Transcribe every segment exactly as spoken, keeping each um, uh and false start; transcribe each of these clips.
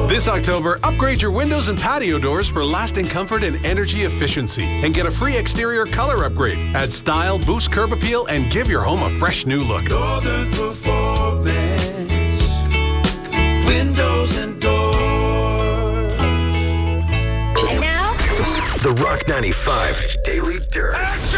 This October, upgrade your windows and patio doors for lasting comfort and energy efficiency. And get a free exterior color upgrade. Add style, boost curb appeal, and give your home a fresh new look. Northern Performance. Windows and doors. And now, the Rock ninety-five Daily Dirt.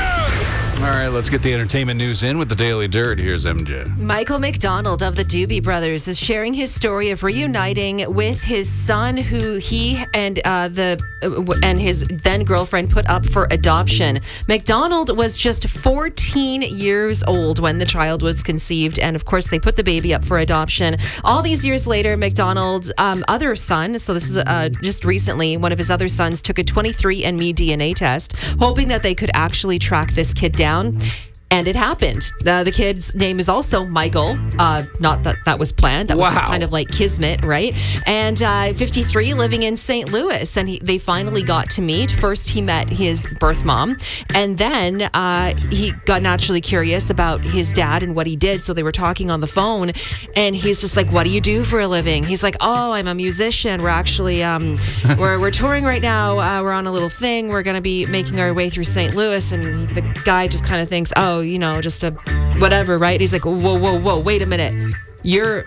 All right, let's get the entertainment news in with the Daily Dirt. Here's M J. Michael McDonald of the Doobie Brothers is sharing his story of reuniting with his son, who he and uh, the uh, and his then girlfriend put up for adoption. McDonald was just fourteen years old when the child was conceived, and of course, they put the baby up for adoption. All these years later, McDonald's um, other son, so this was uh, just recently, one of his other sons took a twenty-three and me D N A test, hoping that they could actually track this kid down. And it happened. Uh, the kid's name is also Michael. Uh, not that that was planned. That was Wow. just kind of like kismet, right? And uh, fifty-three, living in Saint Louis. And he, they finally got to meet. First, he met his birth mom. And then uh, he got naturally curious about his dad and what he did. So they were talking on the phone. And he's just like, what do you do for a living? He's like, oh, I'm a musician. We're actually, um, we're, we're touring right now. Uh, we're on a little thing. We're going to be making our way through Saint Louis. And the guy just kind of thinks, oh, you know, just a whatever, right? He's like, whoa, whoa, whoa, wait a minute. You're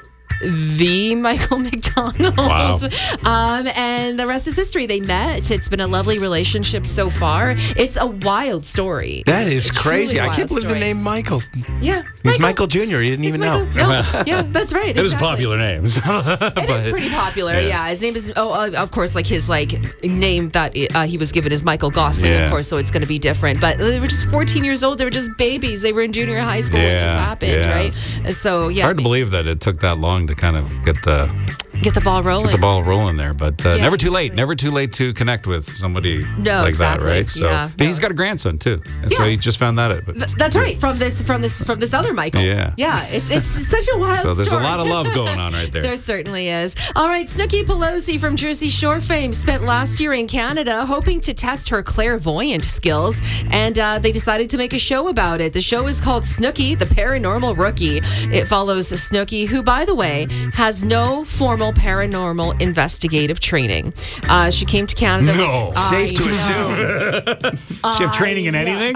the Michael McDonald. Wow. Um, and the rest is history. They met. It's been a lovely relationship so far. It's a wild story. That It's is a crazy. truly I can't wild believe the story. name Michael. Yeah. He's Michael Junior You didn't It's even Michael. know. No. Yeah, that's right. It was exactly. popular names. It is pretty popular, yeah. yeah. His name is, oh, uh, of course, like his like name that uh, he was given is Michael Gosling, Yeah. of course, so it's going to be different. But they were just fourteen years old. They were just babies. They were in junior high school when this Yeah, happened, yeah. right? So, yeah. It's hard to believe that it took that long to kind of get the Get the ball rolling. get the ball rolling there, but uh, Yeah, never too late. exactly. Never too late to connect with somebody No, like exactly. that, right? So Yeah, but he's no. got a grandson too, and so Yeah. he just found that out. But, Th- That's right. From this, from this, from this other Michael. Yeah. Yeah. It's it's such a wild so there's story. a lot of love going on right there. There certainly is. All right, Snooki Pelosi from Jersey Shore fame spent last year in Canada hoping to test her clairvoyant skills, and uh, they decided to make a show about it. The show is called Snooki, the Paranormal Rookie. It follows Snooki, who, by the way, has no formal paranormal investigative training. Uh, she came to Canada. No. with- Safe I to know. assume. Does she have training in anything?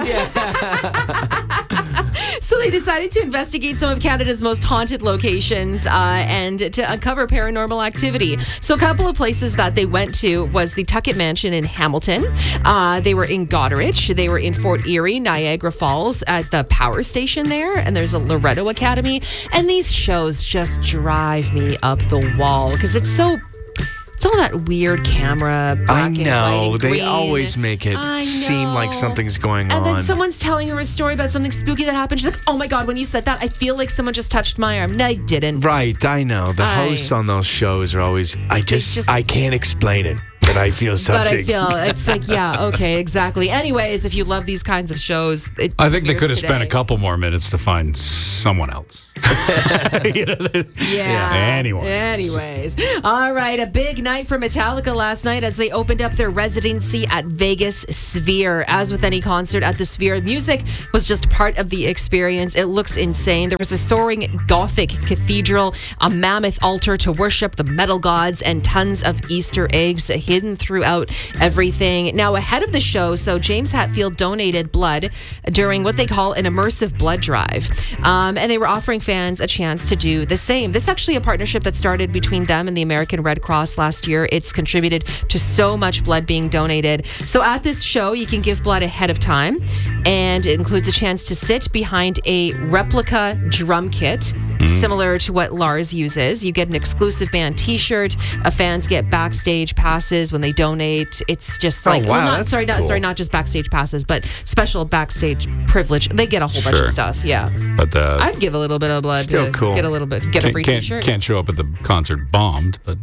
So they decided to investigate some of Canada's most haunted locations uh, and to uncover paranormal activity. So a couple of places that they went to was the Tuckett Mansion in Hamilton. Uh, they were in Goderich. They were in Fort Erie, Niagara Falls at the power station there. And there's a Loretto Academy. And these shows just drive me up the wall because it's so... It's all that weird camera. Black I and white know. and They green. always make it I seem like know. something's going And on. then someone's telling her a story about something spooky that happened. She's like, oh my God, when you said that, I feel like someone just touched my arm. No, I didn't. Right, I know. The I- hosts on those shows are always, I just, just- I can't explain it, but I feel something. But I feel it's like, yeah, okay, exactly. Anyways, if you love these kinds of shows, it I think they here's could have spent a today. couple more minutes to find someone else. You know, Yeah. Anyways. Anyways. All right. A big night for Metallica last night as they opened up their residency at Vegas Sphere. As with any concert at the Sphere, music was just part of the experience. It looks insane. There was a soaring Gothic cathedral, a mammoth altar to worship the metal gods, and tons of Easter eggs hidden throughout everything. Now, ahead of the show, so James Hetfield donated blood during what they call an immersive blood drive. Um, and they were offering fans a chance to do the same. This is actually a partnership that started between them and the American Red Cross last year. It's contributed to so much blood being donated. So at this show, you can give blood ahead of time, and it includes a chance to sit behind a replica drum kit, similar to what Lars uses. You get an exclusive band t-shirt. Uh, fans get backstage passes when they donate. It's just like, wow, well, not that's sorry, not cool. sorry, not just backstage passes, but special backstage privilege. They get a whole bunch Sure. of stuff. Yeah. But uh, I'd give a little bit of blood Still to cool. get a little bit, get a can't, free can't, t-shirt. can't show up at the concert bombed, but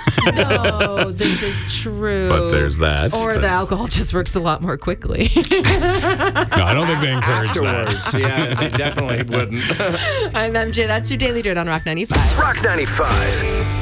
No, this is true. But there's that, Or but- the alcohol just works a lot more quickly. no, I don't think they encourage that. Afterwards, yeah, they definitely wouldn't. I'm M J. That's your Daily Dirt on Rock ninety-five. Rock ninety-five.